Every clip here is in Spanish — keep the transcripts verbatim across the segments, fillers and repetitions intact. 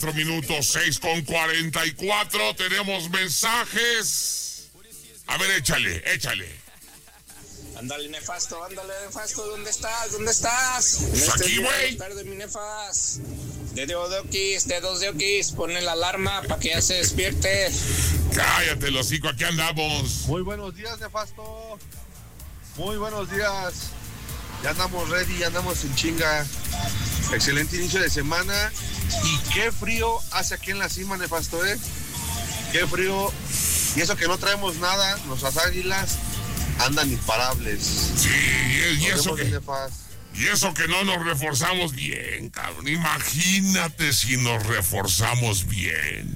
Minutos, seis con cuarenta y cuatro, tenemos mensajes. A ver, échale, échale. Ándale, nefasto, ándale, nefasto, ¿dónde estás? ¿Dónde estás? Pues este aquí, güey. tarde, mi nefas. Dedo de oquis, dedos de oquis, ponle la alarma para que ya se despierte. Cállate, el hocico, aquí andamos. Muy buenos días, nefasto. Muy buenos días. Ya andamos ready, ya andamos en chinga. Excelente inicio de semana. Y qué frío hace aquí en la cima, nefasto, ¿eh? Qué frío. Y eso que no traemos nada, nuestras águilas andan imparables. Sí, y, y eso que... Nefas. Y eso que no nos reforzamos bien, cabrón. Imagínate si nos reforzamos bien.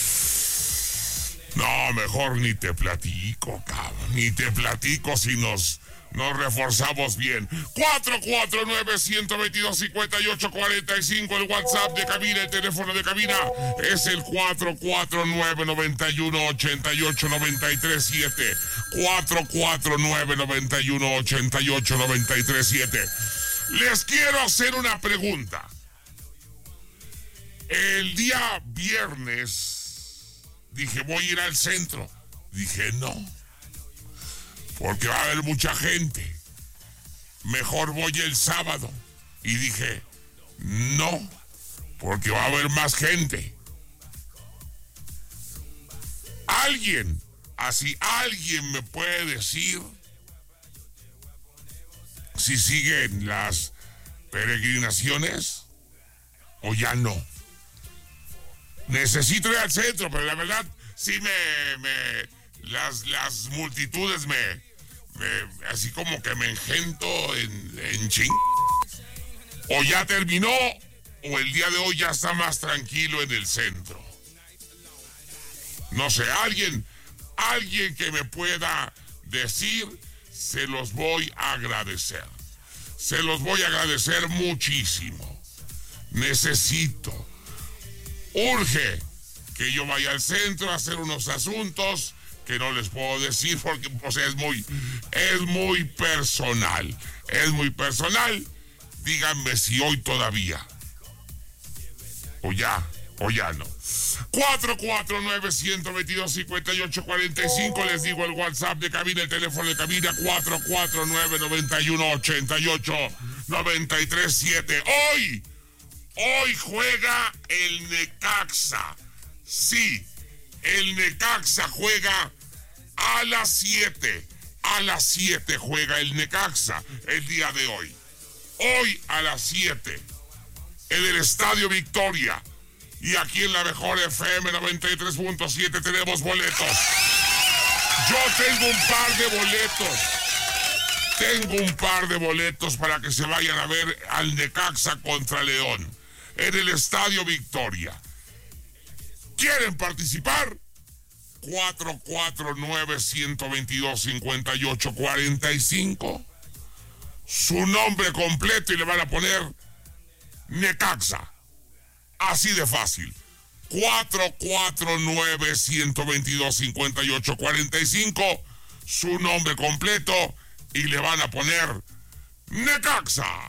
No, mejor ni te platico, cabrón. Ni te platico si nos, nos reforzamos bien. cuatro cuatro nueve, uno dos dos, cinco ocho cuatro cinco. El WhatsApp de cabina, el teléfono de cabina es el cuatro cuatro nueve, nueve uno, ocho ocho nueve tres siete. cuatro cuatro nueve, nueve uno, ocho ocho nueve tres siete. Les quiero hacer una pregunta. El día viernes dije, voy a ir al centro. Dije, no, porque va a haber mucha gente. Mejor voy el sábado. Y dije, no, porque va a haber más gente. Alguien, así alguien me puede decir si siguen las peregrinaciones o ya no. Necesito ir al centro, pero la verdad sí me, me las, las multitudes me, me así como que me engento en, en ching. O ya terminó, o el día de hoy ya está más tranquilo en el centro. No sé, alguien, alguien que me pueda decir, se los voy a agradecer. Se los voy a agradecer muchísimo. Necesito, urge que yo vaya al centro a hacer unos asuntos que no les puedo decir porque pues, es muy, es muy personal. Es muy personal. Díganme si hoy todavía. O ya, o ya no. cuatro cuatro nueve, uno dos dos, cinco ocho cuatro cinco. Les digo el WhatsApp de cabina, el teléfono de cabina cuatro cuatro nueve, nueve uno, ocho ocho nueve tres siete. Hoy, hoy juega el Necaxa. Sí, el Necaxa juega a las siete. A las siete juega el Necaxa el día de hoy. Hoy a las siete. En el Estadio Victoria. Y aquí en la mejor F M noventa y tres punto siete tenemos boletos. Yo tengo un par de boletos. Tengo un par de boletos para que se vayan a ver al Necaxa contra León. En el Estadio Victoria. ¿Quieren participar? cuatro cuatro nueve, uno dos dos, cinco ocho cuatro cinco. Su nombre completo y le van a poner Necaxa. Así de fácil. cuatro cuatro nueve, uno dos dos, cinco ocho cuatro cinco. Su nombre completo y le van a poner Necaxa.